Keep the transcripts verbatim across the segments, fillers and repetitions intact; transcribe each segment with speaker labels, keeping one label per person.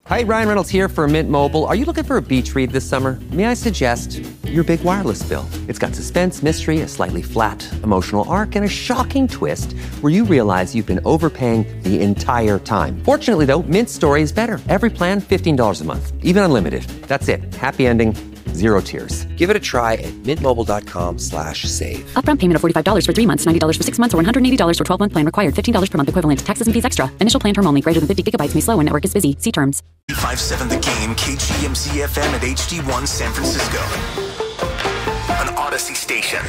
Speaker 1: Hi, Ryan Reynolds here for Mint Mobile. Are you looking for a beach read this summer? May I suggest your big wireless bill? It's got suspense, mystery, a slightly flat, emotional arc, and a shocking twist where you realize you've been overpaying the entire time. Fortunately, though, Mint's story is better. Every plan, fifteen dollars a month. Even unlimited. That's it. Happy ending, zero tears. Give it a try at mintmobile.com slash save.
Speaker 2: Upfront payment of forty-five dollars for three months, ninety dollars for six months, or one hundred eighty dollars for twelve-month plan required. fifteen dollars per month equivalent. Taxes and fees extra. Initial plan term only. Greater than fifty gigabytes may slow when network is busy. See terms.
Speaker 3: five seven The Game, K G M Z F M at H D one San Francisco. An Odyssey station.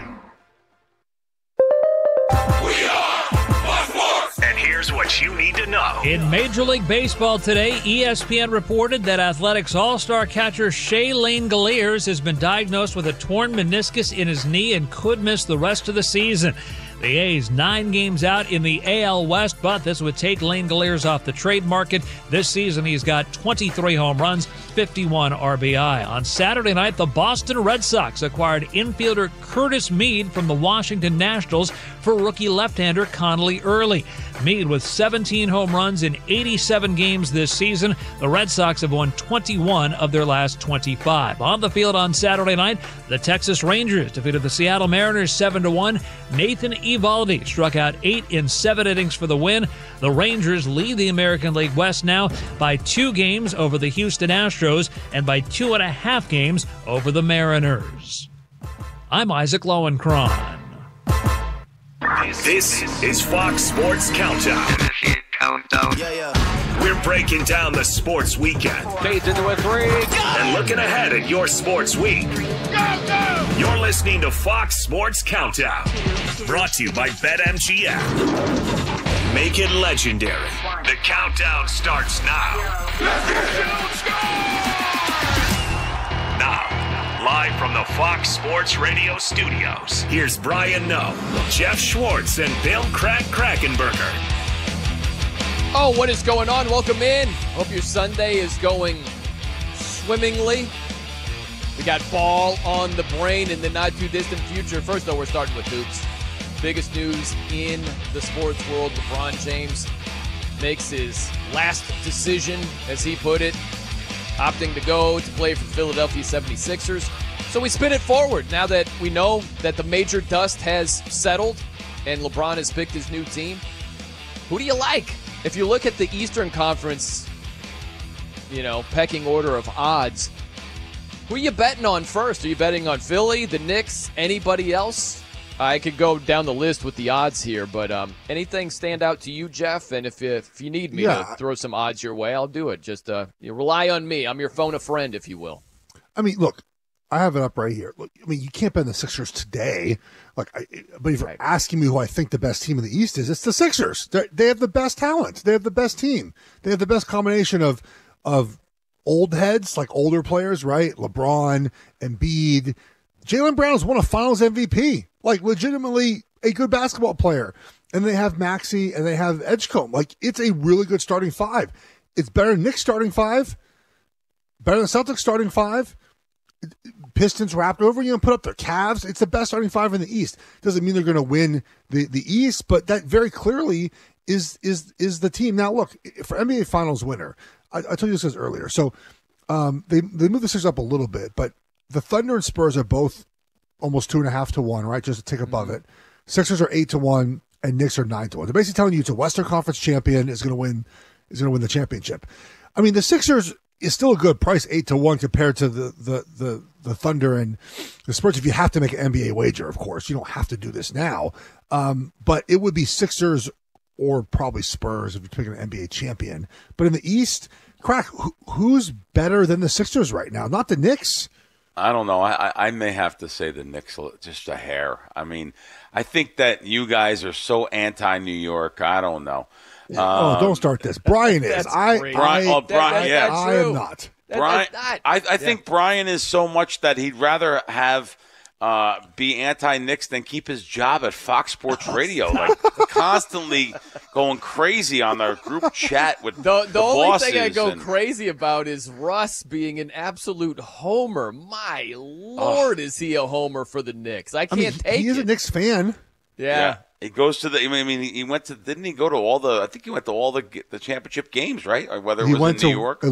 Speaker 3: We are Fox Sports. And here's what you need to know.
Speaker 4: In Major League Baseball today, E S P N reported that Athletics All-Star catcher Shea Langeliers has been diagnosed with a torn meniscus in his knee and could miss the rest of the season. The A's nine games out in the A L West, but this would take Langeliers off the trade market. This season, he's got twenty-three home runs, fifty-one R B I. On Saturday night, the Boston Red Sox acquired infielder Curtis Mead from the Washington Nationals for rookie left-hander Connolly Early. Mead with seventeen home runs in eighty-seven games this season. The Red Sox have won twenty-one of their last twenty-five. On the field on Saturday night, the Texas Rangers defeated the Seattle Mariners seven to one. Nathan Eovaldi struck out eight in seven innings for the win. The Rangers lead the American League West now by two games over the Houston Astros and by two and a half games over the Mariners. I'm Isaac Lowenkron.
Speaker 5: This is Fox Sports Countdown.
Speaker 3: Countdown. Yeah, yeah.
Speaker 5: We're breaking down the sports weekend.
Speaker 6: Fades into a three.
Speaker 5: And looking ahead at your sports week. Go, go! You're listening to Fox Sports Countdown. Brought to you by BetMGM. Make it legendary. The countdown starts now. Now, live from the Fox Sports Radio studios, here's Brian Noe, Jeff Schwartz, and Bill Crack Krackenberger.
Speaker 6: Oh, what is going on? Welcome in. Hope your Sunday is going swimmingly. We got ball on the brain in the not-too-distant future. First, though, we're starting with hoops. Biggest news in the sports world, LeBron James makes his last decision, as he put it, opting to go to play for the Philadelphia seventy-sixers. So we spin it forward now that we know that the major dust has settled and LeBron has picked his new team. Who do you like? If you look at the Eastern Conference, you know, pecking order of odds, who are you betting on first? Are you betting on Philly, the Knicks, anybody else? I could go down the list with the odds here, but um, anything stand out to you, Jeff? And if you, if you need me
Speaker 7: yeah.
Speaker 6: to throw some odds your way, I'll do it. Just uh, you rely on me. I'm your phone a friend, if you will.
Speaker 7: I mean, look, I have it up right here. Look, I mean, you can't bet on the Sixers today. Like, I, but if you're
Speaker 6: right.
Speaker 7: asking me who I think the best team in the East is, it's the Sixers. They're, they have the best talent. They have the best team. They have the best combination of of old heads, like older players, right? LeBron, Embiid. Jaylen Brown has won a Finals M V P. Like, legitimately a good basketball player. And they have Maxey and they have Edgecombe. Like, it's a really good starting five. It's better than Knicks starting five. Better than Celtics starting five. Pistons wrapped over you and put up their Cavs. It's the best starting five in the East. Doesn't mean they're going to win the, the East, but that very clearly is is is the team. Now, look, for N B A Finals winner, I, I told you this earlier. So um, they, they moved the Sixers up a little bit, but the Thunder and Spurs are both almost two and a half to one, right? Just a tick above mm-hmm. it. Sixers are eight to one, and Knicks are nine to one. They're basically telling you it's a Western Conference champion is going to win is going to win the championship. I mean, the Sixers is still a good price, eight to one, compared to the the the the Thunder and the Spurs. If you have to make an N B A wager, of course, you don't have to do this now. Um, but it would be Sixers or probably Spurs if you're picking an N B A champion. But in the East, Crack, who, who's better than the Sixers right now? Not the Knicks.
Speaker 8: I don't know. I, I may have to say the Knicks just a hair. I mean, I think that you guys are so anti-New York. I don't know.
Speaker 7: Um, oh, don't start this. Brian is. I,
Speaker 8: Brian,
Speaker 7: I,
Speaker 8: oh, Brian,
Speaker 6: that,
Speaker 8: yeah.
Speaker 7: I am not.
Speaker 8: Brian,
Speaker 6: that, that,
Speaker 8: I, I
Speaker 6: yeah.
Speaker 8: think Brian is so much that he'd rather have uh, be anti-Knicks than keep his job at Fox Sports Radio. Like, constantly going crazy on our group chat with
Speaker 6: the, the,
Speaker 8: the
Speaker 6: only
Speaker 8: bosses
Speaker 6: thing I go
Speaker 8: and,
Speaker 6: crazy about is Russ being an absolute homer. My Lord, oh. is he a homer for the Knicks? I can't
Speaker 7: I mean,
Speaker 6: take
Speaker 7: he
Speaker 6: it.
Speaker 7: is a Knicks fan.
Speaker 6: Yeah.
Speaker 8: yeah. He goes to the. I mean, he went to. Didn't he go to all the? I think he went to all the the championship games, right? Or whether it
Speaker 7: he
Speaker 8: was
Speaker 7: went
Speaker 8: in New
Speaker 7: to,
Speaker 8: York.